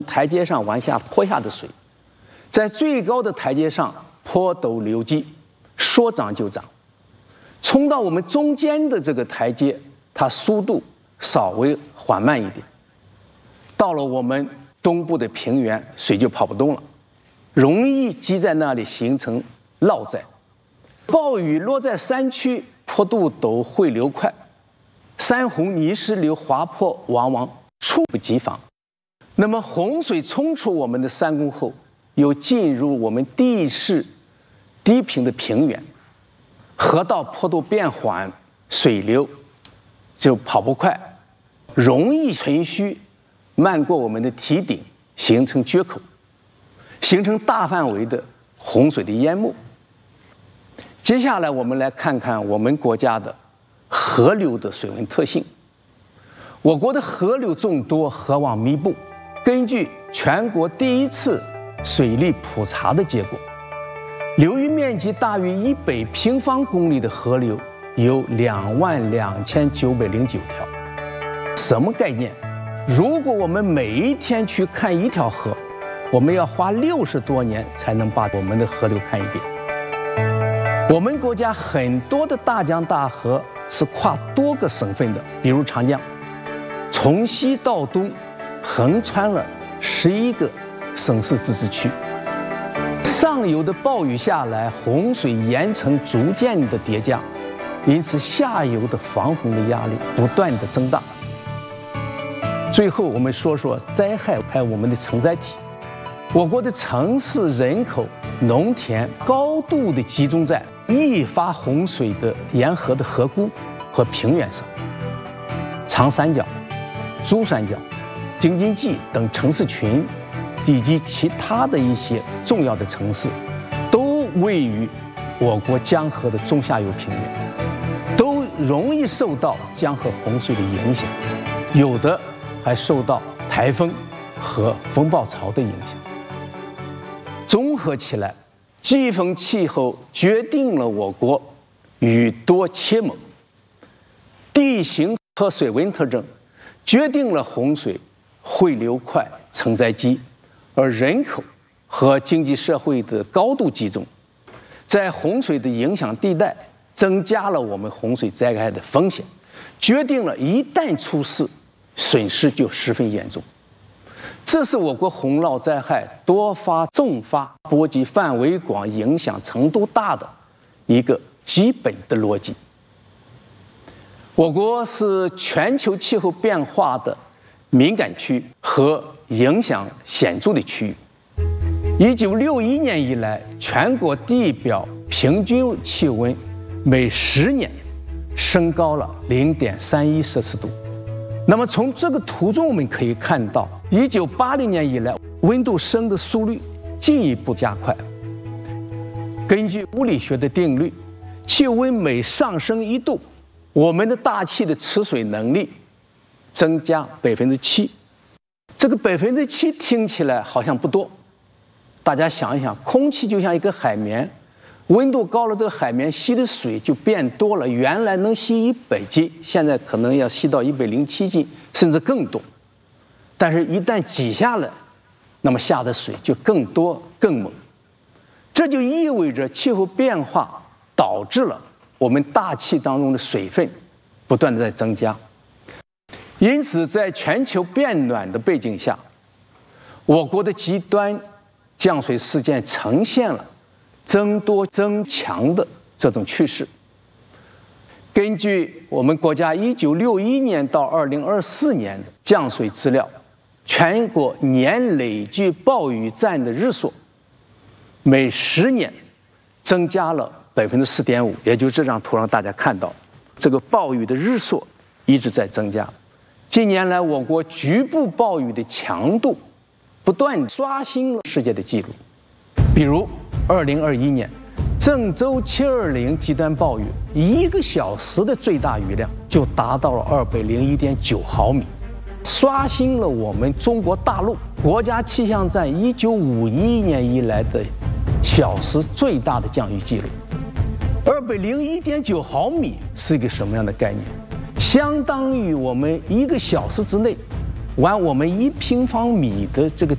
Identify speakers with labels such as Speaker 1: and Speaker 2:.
Speaker 1: 台阶上往下泼下的水，在最高的台阶上坡陡流急，说涨就涨。冲到我们中间的这个台阶，它速度稍微缓慢一点。到了我们东部的平原，水就跑不动了，容易积在那里形成涝灾。暴雨落在山区，坡度陡，汇流快，山洪泥石流滑坡往往猝不及防。那么洪水冲出我们的山沟后，又进入我们地势低平的平原，河道坡度变缓，水流就跑不快，容易存虚，漫过我们的堤顶，形成决口，形成大范围的洪水的淹没。接下来我们来看看我们国家的河流的水文特性。我国的河流众多，河网密布。根据全国第一次水利普查的结果，流域面积大于100平方公里的河流有22909条。什么概念？如果我们每一天去看一条河，我们要花60多年才能把我们的河流看一遍。我们国家很多的大江大河是跨多个省份的，比如长江，从西到东横穿了11个省市自治区。上游的暴雨下来，洪水岩层逐渐的叠加，因此下游的防洪的压力不断的增大。最后我们说说灾害还有我们的承载体。我国的城市人口、农田高度的集中在易发洪水的沿河的河谷和平原上，长三角、珠三角、京津冀等城市群以及其他的一些重要的城市，都位于我国江河的中下游平原，都容易受到江河洪水的影响，有的还受到台风和风暴潮的影响。综合起来，季风气候决定了我国雨多且猛，地形和水文特征决定了洪水汇流快、承载急，而人口和经济社会的高度集中，在洪水的影响地带增加了我们洪水灾害的风险，决定了一旦出事，损失就十分严重。这是我国洪涝灾害多发重发、波及范围广、影响程度大的一个基本的逻辑。我国是全球气候变化的敏感区和影响显著的区域。1961年以来，全国地表平均气温每10年升高了0.31摄氏度。那么从这个图中我们可以看到，1980年以来温度升的速率进一步加快。根据物理学的定律，气温每上升1度，我们的大气的持水能力增加7%。这个7%听起来好像不多，大家想一想，空气就像一个海绵，温度高了，这个海绵吸的水就变多了，原来能吸100斤，现在可能要吸到107斤，甚至更多。但是一旦挤下来，那么下的水就更多更猛。这就意味着气候变化导致了我们大气当中的水分不断的在增加。因此在全球变暖的背景下，我国的极端降水事件呈现了增多增强的这种趋势。根据我们国家1961年到2024年的降水资料，全国年累计暴雨占的日数每10年增加了4.5%，也就是这张图让大家看到，这个暴雨的日数一直在增加。近年来，我国局部暴雨的强度不断刷新了世界的纪录。比如2021年郑州720极端暴雨1个小时的最大雨量就达到了201.9毫米，刷新了我们中国大陆国家气象站1951年以来的小时最大的降雨记录。201.9毫米是一个什么样的概念？相当于我们1个小时之内，我们1平方米的这个